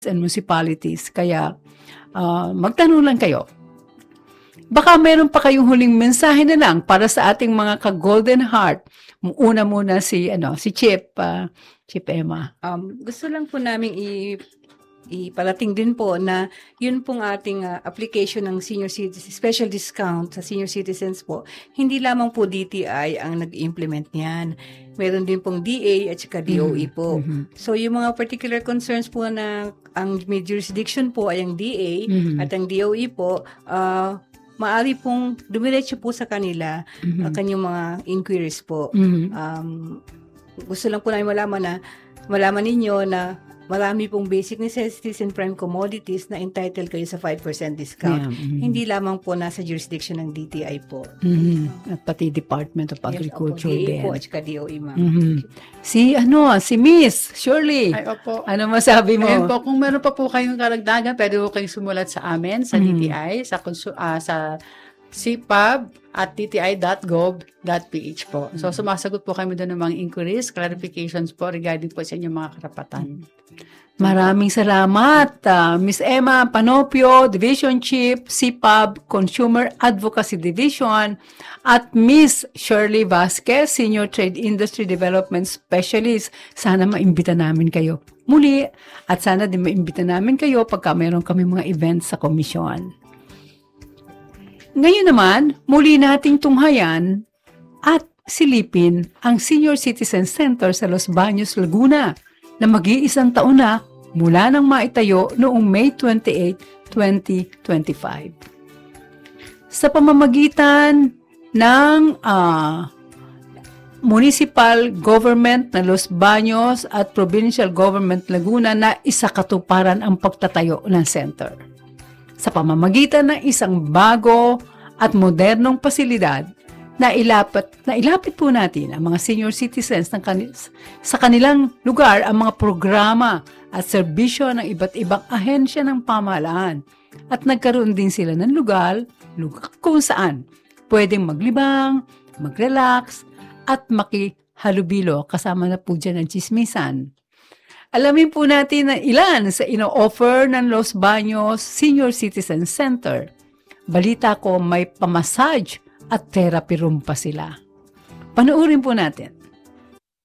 and municipalities. Kaya magtanong lang kayo. Baka meron pa kayong huling mensahe na lang para sa ating mga ka-Golden Heart. Una muna si Chip Emma. Gusto lang po namin ipalating din po na yun pong ating application ng senior citizens, special discount sa senior citizens po, hindi lamang po DTI ang nag-implement niyan. Meron din pong DA at saka DOE po. So yung mga particular concerns po na ang may jurisdiction po ay ang DA at ang DOE po, maaari pong dumiretso po sa kanila kanyang mga inquiries po. Gusto lang po namin malaman ninyo na marami pong basic necessities and prime commodities na entitled kayo sa 5% discount. Hindi lamang po nasa jurisdiction ng DTI po. At pati Department of Agriculture din. Po, at saka DOE, ma'am. Si Miss Shirley. Ay, opo. Ano masabi mo? Ayun po, kung meron pa po kayong karagdagan, pwede po kayong sumulat sa amin, sa DTI, sa cpab at dti.gov.ph po. So, sumasagot po kami doon ng mga inquiries, clarifications po regarding po sa inyong mga karapatan. Maraming salamat, Miss Emma Panopio, Division Chief, CPAB, Consumer Advocacy Division, at Miss Shirley Vasquez, Senior Trade Industry Development Specialist. Sana maimbita namin kayo muli at sana din maimbita namin kayo pagka mayroon kami mga events sa komisyon. Ngayon naman, muli nating tunghayan at silipin ang Senior Citizen Center sa Los Baños, Laguna na mag-iisang taon na mula nang maitayo noong May 28, 2025. Sa pamamagitan ng municipal government na Los Baños at provincial government Laguna na isakatuparan ang pagtatayo ng center. Sa pamamagitan ng isang bago at modernong pasilidad na ilapit po natin ang mga senior citizens sa kanilang lugar ang mga programa at serbisyo ng iba't ibang ahensya ng pamahalaan at nagkaroon din sila ng lugar kung saan pwedeng maglibang, mag-relax at makihalubilo kasama na po dyan ang chismisan. Alamin po natin na ilan sa ino-offer ng Los Baños Senior Citizen Center. Balita ko may pamassage at therapy room pa sila. Panoorin po natin.